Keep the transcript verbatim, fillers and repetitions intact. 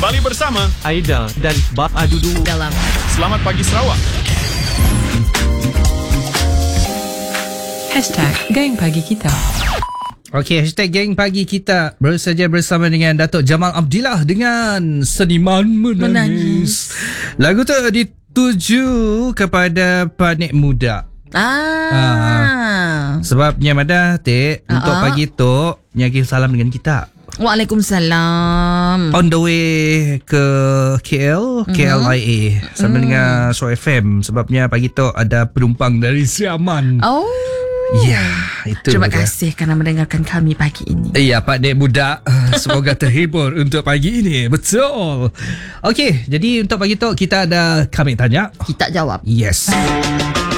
Kembali bersama Aida dan Bab Adudu dalam Selamat Pagi Sarawak. Hashtag Geng Pagi Kita. Okey, hashtag geng pagi kita bersaja bersama dengan Datuk Jamal Abdillah dengan Seniman Menangis. Menangis. Lagu tu dituju kepada panik muda. Ah. Ah. Sebabnya Madah, Tek, untuk Ah. pagi tu nyaki salam dengan kita. Waalaikumsalam. On the way ke K L, K L I A sama Mm. dengan Show F M. Sebabnya pagi tu ada penumpang dari Siaman. Oh. Ya, itu Terima dia. kasih kerana mendengarkan kami pagi ini. Ya, Pak Dek Budak. Semoga terhibur untuk pagi ini. Betul. Okey, jadi untuk pagi tu kita ada kami tanya. Kita jawab. Yes.